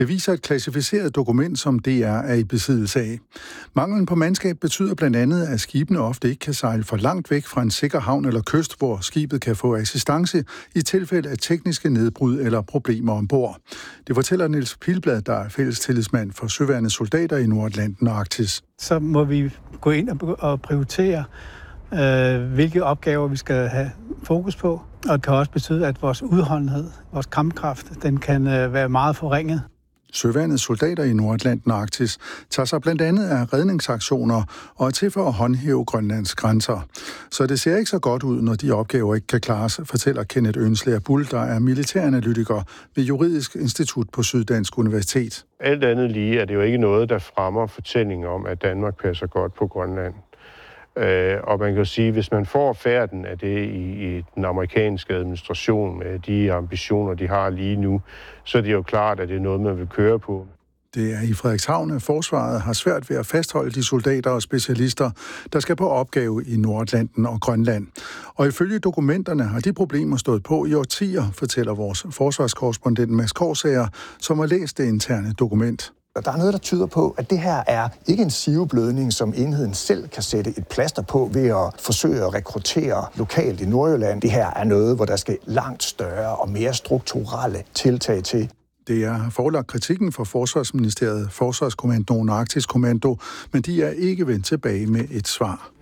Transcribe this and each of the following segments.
Det viser et klassificeret dokument, som DR er i besiddelse af. Manglen på mandskab betyder blandt andet, at skibene ofte ikke kan sejle for langt væk fra en sikker havn eller kyst, hvor skibet kan få assistance i tilfælde af tekniske nedbrud eller problemer ombord. Det fortæller Niels Pilblad, der er fælles tillidsmand for søværende soldater i Nordatlanten og Arktis. Så må vi gå ind og prioritere, hvilke opgaver vi skal have fokus på. Og det kan også betyde, at vores udholdenhed, vores kampkraft, den kan være meget forringet. Søværnets soldater i Nordatlanten og Arktis tager sig blandt andet af redningsaktioner og er til for at håndhæve Grønlands grænser. Så det ser ikke så godt ud, når de opgaver ikke kan klares, fortæller Kenneth Ønslager Bull, der er militæranalytiker ved Juridisk Institut på Syddansk Universitet. Alt andet lige er det jo ikke noget, der fremmer fortællingen om, at Danmark passer godt på Grønland. Og man kan jo sige, at hvis man får færden af det i den amerikanske administration med de ambitioner, de har lige nu, så er det jo klart, at det er noget, man vil køre på. Det er i Frederikshavn, at forsvaret har svært ved at fastholde de soldater og specialister, der skal på opgave i Nordatlanten og Grønland. Og ifølge dokumenterne har de problemer stået på i årtier, fortæller vores forsvarskorrespondent Mads Korsager, som har læst det interne dokument. Der er noget, der tyder på, at det her er ikke en siveblødning, som enheden selv kan sætte et plaster på ved at forsøge at rekruttere lokalt i Nordjylland. Det her er noget, hvor der skal langt større og mere strukturelle tiltag til. Det er forelagt kritikken fra Forsvarsministeriet, Forsvarskommandoen og Arktisk Kommando, men de er ikke vendt tilbage med et svar.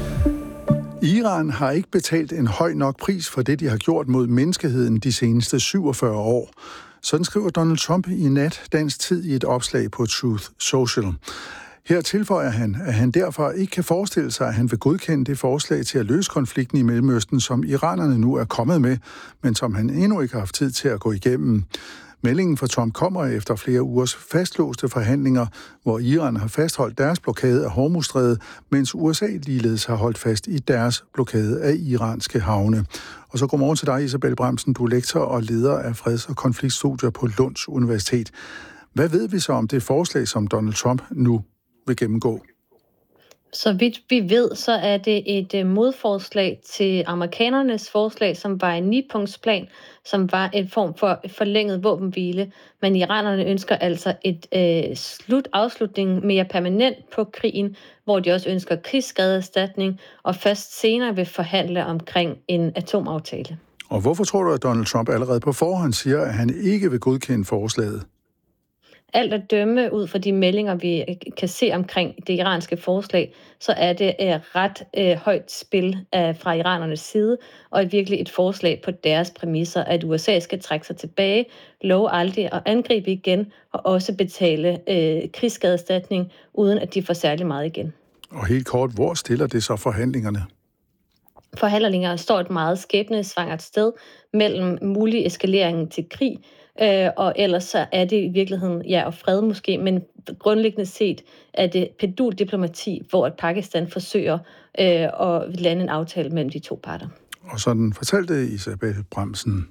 Iran har ikke betalt en høj nok pris for det, de har gjort mod menneskeheden de seneste 47 år. Sådan skriver Donald Trump i nat dansk tid i et opslag på Truth Social. Her tilføjer han, at han derfor ikke kan forestille sig, at han vil godkende det forslag til at løse konflikten i Mellemøsten, som iranerne nu er kommet med, men som han endnu ikke har haft tid til at gå igennem. Meldingen fra Trump kommer efter flere ugers fastlåste forhandlinger, hvor Iran har fastholdt deres blokade af Hormuzstrædet, mens USA ligeledes har holdt fast i deres blokade af iranske havne. Og så godmorgen til dig, Isabel Bremsen. Du er lektor og leder af freds- og konfliktstudier på Lunds Universitet. Hvad ved vi så om det forslag, som Donald Trump nu vil gennemgå? Så vidt vi ved, så er det et modforslag til amerikanernes forslag, som var en 9-punktsplan, som var en form for forlænget våbenhvile. Men iranerne ønsker altså et afslutning mere permanent på krigen, hvor de også ønsker krigsskadeerstatning, og først senere vil forhandle omkring en atomaftale. Og hvorfor tror du, at Donald Trump allerede på forhånd siger, at han ikke vil godkende forslaget? Alt at dømme ud fra de meldinger, vi kan se omkring det iranske forslag, så er det ret højt spil fra iranernes side, og virkelig et forslag på deres præmisser, at USA skal trække sig tilbage, love aldrig at angribe igen, og også betale krigsskadeerstatning, uden at de får særlig meget igen. Og helt kort, hvor stiller det så forhandlingerne? Forhandlinger står et meget skæbnesvangert sted mellem mulig eskalering til krig, og ellers så er det i virkeligheden, og fred måske, men grundlæggende set er det penduldiplomati, hvor Pakistan forsøger at lande en aftale mellem de to parter. Og sådan fortalte Isabel Bremsen.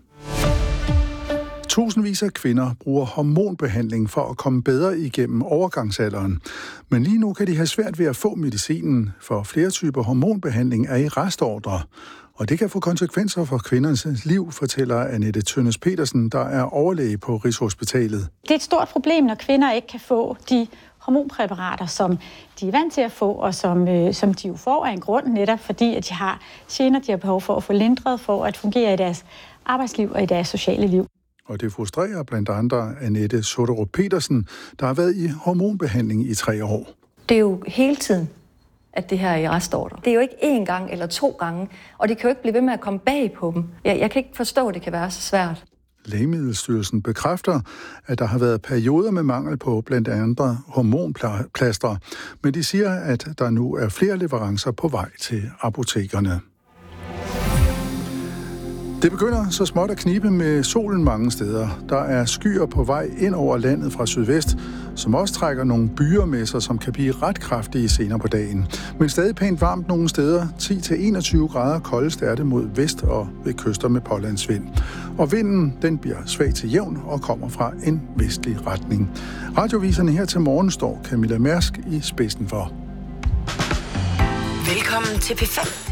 Tusindvis af kvinder bruger hormonbehandling for at komme bedre igennem overgangsalderen. Men lige nu kan de have svært ved at få medicinen, for flere typer hormonbehandling er i restordre. Og det kan få konsekvenser for kvindernes liv, fortæller Annette Tønnes Petersen, der er overlæge på Rigshospitalet. Det er et stort problem, når kvinder ikke kan få de hormonpræparater, som de er vant til at få, og som de jo får af en grund, netop fordi at de har gener, de har behov for at få lindret, for at fungere i deres arbejdsliv og i deres sociale liv. Og det frustrerer blandt andre Annette Soderup Petersen, der har været i hormonbehandling i 3 år. Det er jo hele tiden, at det her er i restordre. Det er jo ikke 1 gang eller 2 gange, og det kan jo ikke blive ved med at komme bag på dem. Jeg kan ikke forstå, at det kan være så svært. Lægemiddelstyrelsen bekræfter, at der har været perioder med mangel på blandt andet hormonplaster, men de siger, at der nu er flere leverancer på vej til apotekerne. Det begynder så småt at knibe med solen mange steder. Der er skyer på vej ind over landet fra sydvest, som også trækker nogle byer med sig, som kan blive ret kraftige senere på dagen. Men stadig pænt varmt nogle steder. 10-21 grader koldest er det mod vest og ved kyster med pålandsvind. Og vinden, den bliver svag til jævn og kommer fra en vestlig retning. Radioviserne her til morgen står Camilla Mærsk i spidsen for. Velkommen til P5.